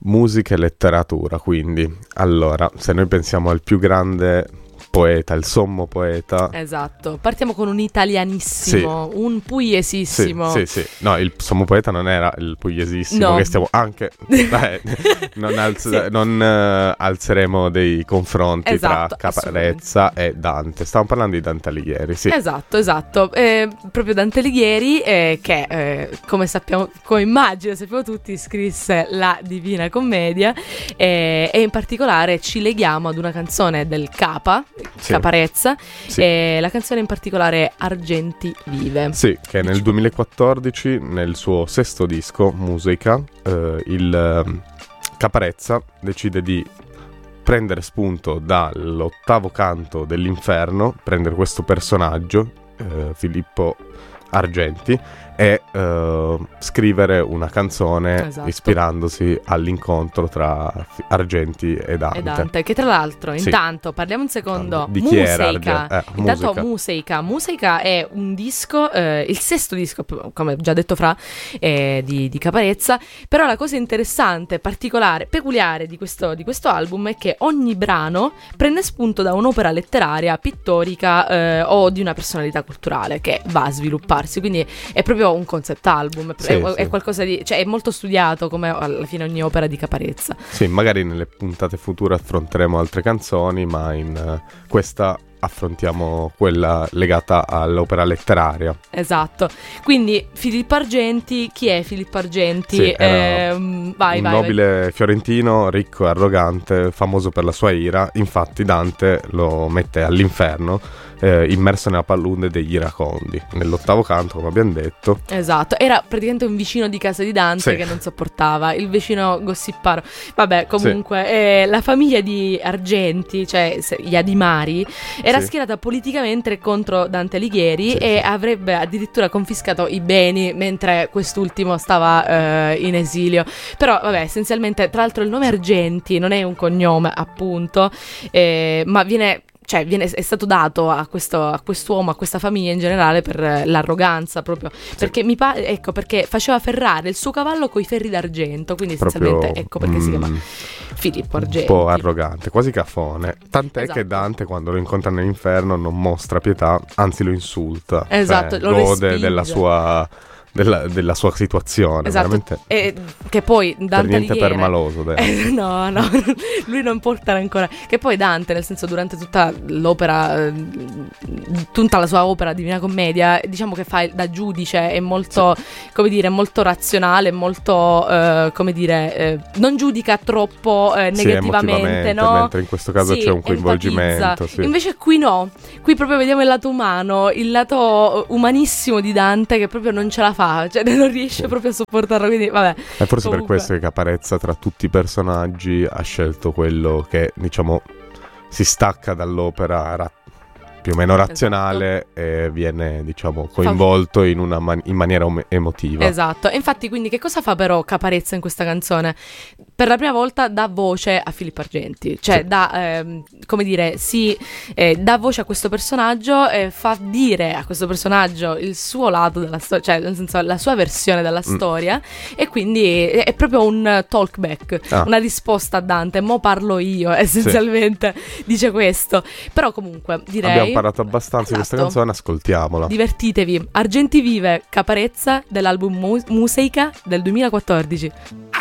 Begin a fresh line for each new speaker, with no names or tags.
Musica e letteratura, quindi. Allora, se noi pensiamo al più grande poeta, il sommo poeta.
Esatto, partiamo con un italianissimo, sì, un pugliesissimo.
Sì. No, il sommo poeta non era il pugliesissimo, no, che stiamo anche... non alzeremo dei confronti, esatto, tra Caparezza e Dante. Stiamo parlando di Dante Alighieri, sì.
Esatto. Proprio Dante Alighieri, che come sappiamo, come immagino sappiamo tutti, scrisse la Divina Commedia, e in particolare ci leghiamo ad una canzone del Capa, sì, Caparezza, sì, e la canzone in particolare Argenti Vive.
Sì, che nel 2014, nel suo sesto disco, Musica, il Caparezza decide di prendere spunto dall'ottavo canto dell'Inferno, prendere questo personaggio, Filippo Argenti, e scrivere una canzone, esatto, ispirandosi all'incontro tra Argenti e Dante.
Che tra l'altro, intanto, parliamo un secondo
di chi era
intanto Musica è un disco, il sesto disco, come già detto Fra, di Caparezza. Però la cosa interessante, particolare, peculiare di questo album è che ogni brano prende spunto da un'opera letteraria, pittorica, o di una personalità culturale che va a svilupparsi, quindi è proprio un concept album, è qualcosa di, cioè è molto studiato, come alla fine ogni opera di Caparezza.
Sì, magari nelle puntate future affronteremo altre canzoni, ma in questa affrontiamo quella legata all'opera letteraria.
Esatto. Quindi Filippo Argenti, chi è Filippo Argenti?
Sì, un nobile fiorentino, ricco e arrogante, famoso per la sua ira. Infatti Dante lo mette all'inferno, immerso nella palude degli iracondi, nell'ottavo canto, come abbiamo detto.
Esatto, era praticamente un vicino di casa di Dante, sì, che non sopportava, il vicino gossiparo. Vabbè, comunque, sì, la famiglia di Argenti, cioè gli Adimari, era, sì, schierata politicamente contro Dante Alighieri, sì, e avrebbe addirittura confiscato i beni mentre quest'ultimo stava in esilio. Però vabbè, essenzialmente, tra l'altro il nome Argenti non è un cognome, appunto, ma è stato dato a quest'uomo, a questa famiglia in generale, per l'arroganza, proprio, sì, perché perché faceva ferrare il suo cavallo coi ferri d'argento, quindi essenzialmente ecco perché si chiama Filippo Argenti.
Un po' arrogante, quasi cafone, tant'è, esatto, che Dante, quando lo incontra nell'inferno, non mostra pietà, anzi lo insulta,
esatto, lo
gode della sua situazione,
esatto,
veramente.
E che poi Dante
per niente
Alighieri,
permaloso,
no, lui non porta ancora. Che poi Dante, nel senso, durante tutta l'opera, tutta la sua opera Divina Commedia, diciamo che fa da giudice, è molto, sì, come dire, molto razionale, molto come dire, non giudica troppo negativamente, no?
Mentre in questo caso, sì, c'è un coinvolgimento, sì.
Invece qui no, qui proprio vediamo il lato umano, il lato umanissimo di Dante, che proprio non ce la fa, cioè non riesce proprio a sopportarlo, quindi vabbè.
È forse comunque per questo che Caparezza, tra tutti i personaggi, ha scelto quello che, diciamo, si stacca dall'opera più o meno razionale, esatto, e viene, diciamo, coinvolto in maniera emotiva.
Esatto. E infatti, quindi, che cosa fa però Caparezza in questa canzone? Per la prima volta dà voce a Filippo Argenti, cioè, sì, come dire, dà voce a questo personaggio, e fa dire a questo personaggio il suo lato della storia, cioè nel senso la sua versione della storia, e quindi è proprio un talkback, una risposta a Dante. Mo parlo io, essenzialmente, sì, dice questo. Però comunque direi
abbiamo parlato abbastanza, esatto, di questa canzone, ascoltiamola.
Divertitevi. Argenti Vive, Caparezza, dell'album Musica del 2014.